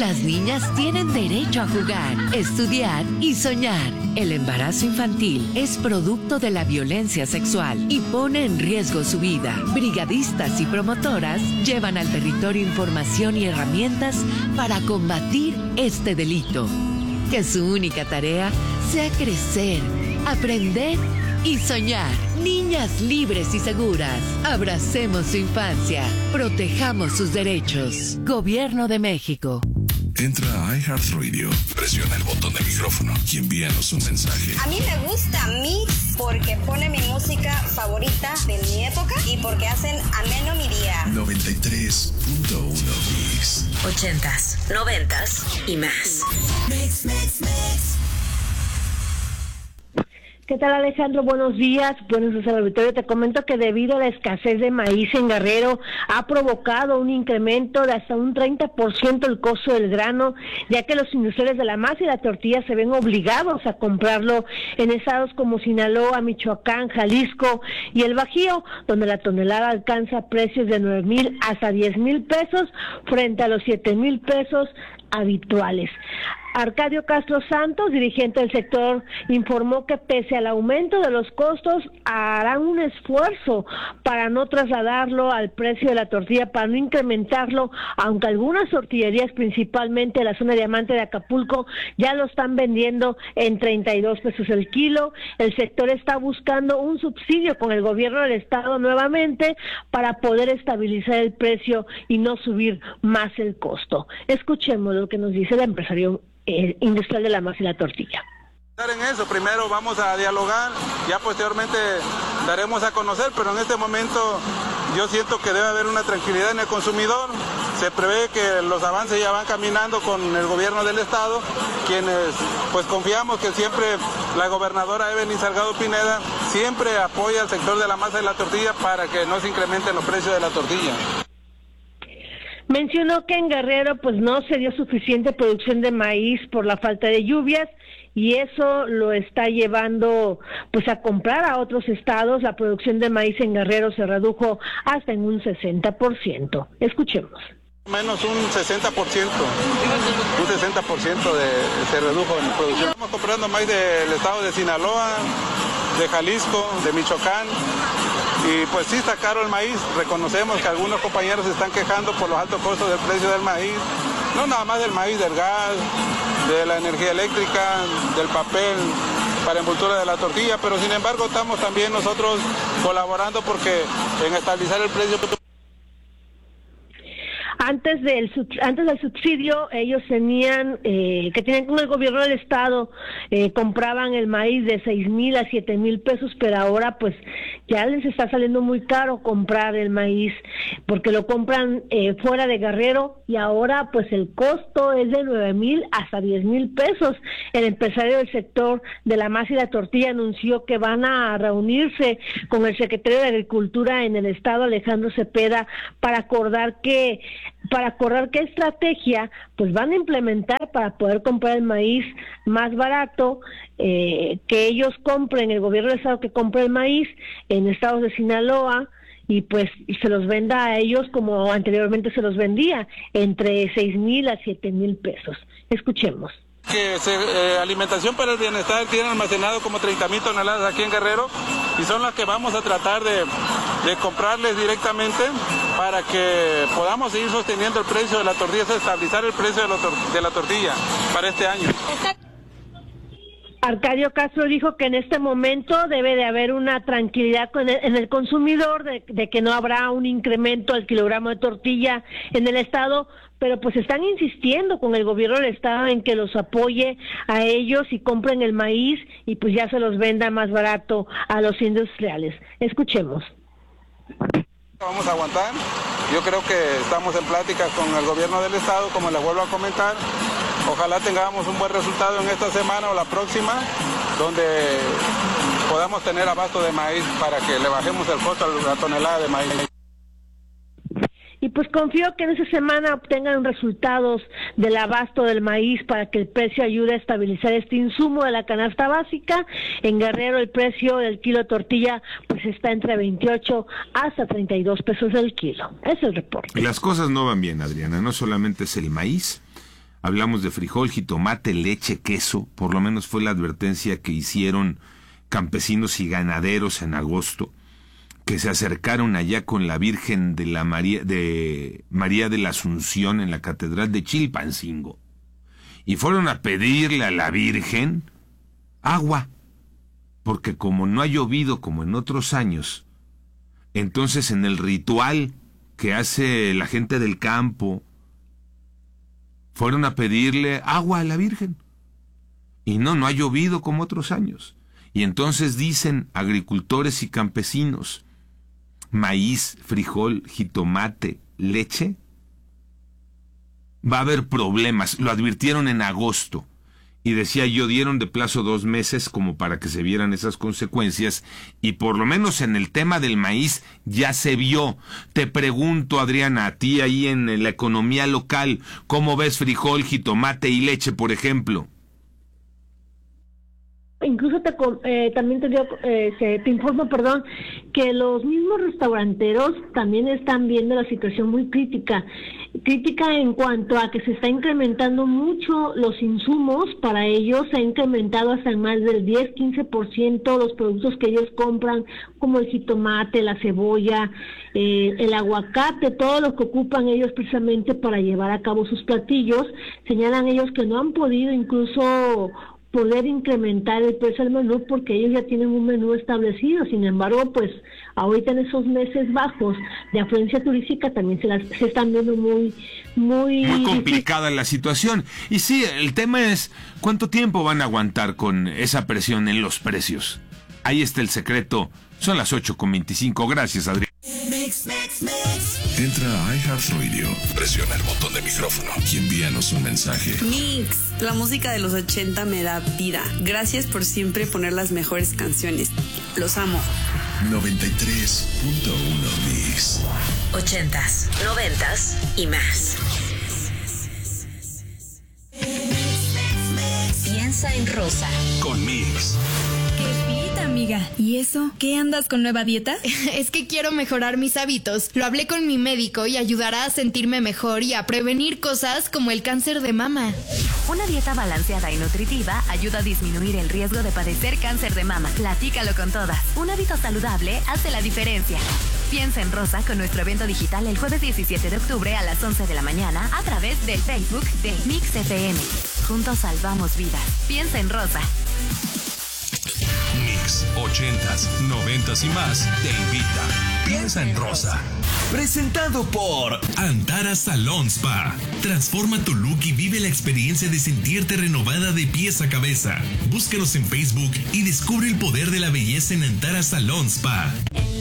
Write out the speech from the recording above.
Las niñas tienen derecho a jugar, estudiar y soñar. El embarazo infantil es producto de la violencia sexual y pone en riesgo su vida. Brigadistas y promotoras llevan al territorio información y herramientas para combatir este delito. Que su única tarea sea crecer, aprender y soñar. Niñas libres y seguras. Abracemos su infancia. Protejamos sus derechos. Gobierno de México. Entra a iHeartRadio, presiona el botón de micrófono y envíanos un mensaje. A mí me gusta Mix porque pone mi música favorita de mi época y porque hacen ameno mi día. 93.1 Mix. 80s, 90s y más. Mix, mix, mix. ¿Qué tal, Alejandro? Buenos días. Buenos días al auditorio. Te comento que debido a la escasez de maíz en Guerrero ha provocado un incremento de hasta un 30% el costo del grano, ya que los industriales de la masa y la tortilla se ven obligados a comprarlo en estados como Sinaloa, Michoacán, Jalisco y el Bajío, donde la tonelada alcanza precios de 9,000 hasta 10,000 pesos frente a los 7,000 pesos habituales. Arcadio Castro Santos, dirigente del sector, informó que pese al aumento de los costos, harán un esfuerzo para no trasladarlo al precio de la tortilla, para no incrementarlo, aunque algunas tortillerías, principalmente en la zona de Diamante de Acapulco, ya lo están vendiendo en 32 pesos el kilo. El sector está buscando un subsidio con el gobierno del estado nuevamente para poder estabilizar el precio y no subir más el costo. Escuchemos lo que nos dice el empresario industrial de la masa y la tortilla. En eso, primero vamos a dialogar, ya posteriormente daremos a conocer, pero en este momento yo siento que debe haber una tranquilidad en el consumidor. Se prevé que los avances ya van caminando con el gobierno del estado, quienes pues confiamos que siempre la gobernadora Evelyn Salgado Pineda siempre apoya al sector de la masa y la tortilla para que no se incrementen los precios de la tortilla. Mencionó que en Guerrero pues no se dio suficiente producción de maíz por la falta de lluvias y eso lo está llevando pues a comprar a otros estados. La producción de maíz en Guerrero se redujo hasta en un 60%. Escuchemos. Menos un 60%, se redujo en producción. Estamos comprando maíz del estado de Sinaloa, de Jalisco, de Michoacán. Y pues sí está caro el maíz, reconocemos que algunos compañeros se están quejando por los altos costos del precio del maíz, no nada más del maíz, del gas, de la energía eléctrica, del papel para envoltura de la tortilla, pero sin embargo estamos también nosotros colaborando porque en estabilizar el precio. Antes del subsidio, ellos tenían con el gobierno del estado, compraban el maíz de 6,000 a 7,000 pesos, pero ahora pues ya les está saliendo muy caro comprar el maíz, porque lo compran fuera de Guerrero, y ahora pues el costo es de 9,000 hasta 10,000 pesos. El empresario del sector de la masa y la tortilla anunció que van a reunirse con el secretario de Agricultura en el estado, Alejandro Cepeda, para acordar qué estrategia pues van a implementar para poder comprar el maíz más barato, que ellos compren, el gobierno del estado que compre el maíz en estados de Sinaloa y pues se los venda a ellos como anteriormente se los vendía, entre 6,000 a 7,000 pesos. Escuchemos. Que Alimentación para el Bienestar tiene almacenado como 30,000 toneladas aquí en Guerrero y son las que vamos a tratar de comprarles directamente para que podamos seguir sosteniendo el precio de la tortilla, estabilizar el precio de la tortilla para este año. Arcadio Castro dijo que en este momento debe de haber una tranquilidad en el consumidor, de que no habrá un incremento al kilogramo de tortilla en el estado, pero pues están insistiendo con el gobierno del estado en que los apoye a ellos y compren el maíz y pues ya se los venda más barato a los industriales. Escuchemos. Vamos a aguantar. Yo creo que estamos en pláticas con el gobierno del estado, como les vuelvo a comentar. Ojalá tengamos un buen resultado en esta semana o la próxima, donde podamos tener abasto de maíz para que le bajemos el costo a la tonelada de maíz. Y pues confío que en esa semana obtengan resultados del abasto del maíz para que el precio ayude a estabilizar este insumo de la canasta básica. En Guerrero el precio del kilo de tortilla pues está entre 28 hasta 32 pesos el kilo. Ese es el reporte. Las cosas no van bien, Adriana, no solamente es el maíz. Hablamos de frijol, jitomate, leche, queso. Por lo menos fue la advertencia que hicieron campesinos y ganaderos en agosto, que se acercaron allá con la Virgen de María de la Asunción en la Catedral de Chilpancingo. Y fueron a pedirle a la Virgen agua, porque como no ha llovido como en otros años, entonces en el ritual que hace la gente del campo, fueron a pedirle agua a la Virgen. Y no ha llovido como otros años. Y entonces dicen agricultores y campesinos, maíz, frijol, jitomate, leche, va a haber problemas. Lo advirtieron en agosto. Y decía yo, dieron de plazo 2 meses como para que se vieran esas consecuencias, y por lo menos en el tema del maíz ya se vio. Te pregunto, Adriana, a ti ahí en la economía local, ¿cómo ves frijol, jitomate y leche, por ejemplo? Incluso también te informo, que los mismos restauranteros también están viendo la situación muy crítica en cuanto a que se está incrementando mucho los insumos para ellos. Se ha incrementado hasta en más del 10-15% los productos que ellos compran, como el jitomate, la cebolla, el aguacate, todo lo que ocupan ellos precisamente para llevar a cabo sus platillos. Señalan ellos que no han podido incluso poder incrementar el precio del menú porque ellos ya tienen un menú establecido. Sin embargo, pues ahorita en esos meses bajos de afluencia turística también se están viendo muy complicada la situación. Y sí, el tema es ¿cuánto tiempo van a aguantar con esa presión en los precios? Ahí está el secreto. Son las 8:25. Gracias, Adrián. Entra a iHeartRadio, presiona el botón de micrófono y envíanos un mensaje. Mix, la música de los 80 me da vida. Gracias por siempre poner las mejores canciones. Los amo. 93.1 Mix. 80s, 90s y más. Piensa en rosa. Con Mix. ¡Qué fit, amiga! ¿Y eso? ¿Qué andas con nueva dieta? Es que quiero mejorar mis hábitos. Lo hablé con mi médico y ayudará a sentirme mejor y a prevenir cosas como el cáncer de mama. Una dieta balanceada y nutritiva ayuda a disminuir el riesgo de padecer cáncer de mama. Platícalo con todas. Un hábito saludable hace la diferencia. Piensa en rosa con nuestro evento digital el jueves 17 de octubre a las 11 de la mañana a través del Facebook de Mix FM. Juntos salvamos vidas. Piensa en rosa. Mix 80s, 90s y más te invita. Piensa en rosa. Presentado por Antara Salon Spa. Transforma tu look y vive la experiencia de sentirte renovada de pies a cabeza. Búscanos en Facebook y descubre el poder de la belleza en Antara Salon Spa.